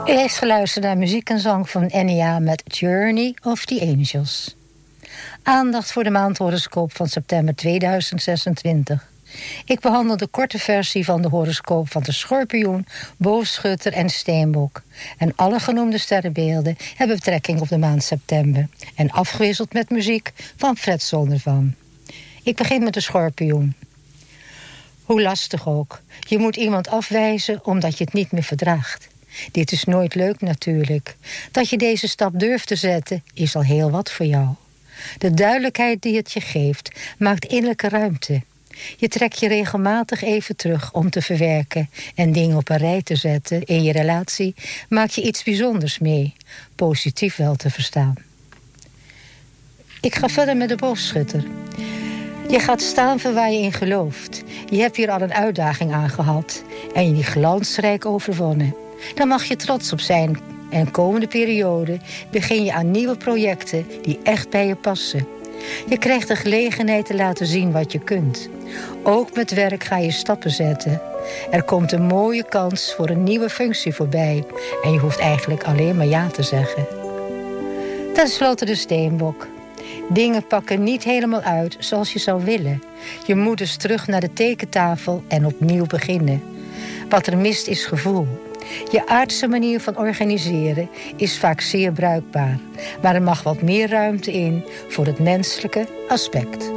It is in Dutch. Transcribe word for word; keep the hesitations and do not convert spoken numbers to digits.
U heeft geluisterd naar muziek en zang van Enya met Journey of the Angels. Aandacht voor de maandhoroscoop van september tweeduizend zesentwintig. Ik behandel de korte versie van de horoscoop van de Schorpioen, Boogschutter en Steenbok. En alle genoemde sterrenbeelden hebben betrekking op de maand september. En afgewisseld met muziek van Fred Zondervan. Ik begin met de Schorpioen. Hoe lastig ook. Je moet iemand afwijzen omdat je het niet meer verdraagt. Dit is nooit leuk natuurlijk. Dat je deze stap durft te zetten is al heel wat voor jou. De duidelijkheid die het je geeft maakt innerlijke ruimte. Je trekt je regelmatig even terug om te verwerken en dingen op een rij te zetten. In je relatie maak je iets bijzonders mee. Positief wel te verstaan. Ik ga verder met de Boogschutter. Je gaat staan voor waar je in gelooft. Je hebt hier al een uitdaging aan gehad en je die glansrijk overwonnen. Daar mag je trots op zijn. En komende periode begin je aan nieuwe projecten die echt bij je passen. Je krijgt de gelegenheid te laten zien wat je kunt. Ook met werk ga je stappen zetten. Er komt een mooie kans voor een nieuwe functie voorbij. En je hoeft eigenlijk alleen maar ja te zeggen. Ten slotte de Steenbok. Dingen pakken niet helemaal uit zoals je zou willen. Je moet dus terug naar de tekentafel en opnieuw beginnen. Wat er mist is gevoel. Je aardse manier van organiseren is vaak zeer bruikbaar. Maar er mag wat meer ruimte in voor het menselijke aspect.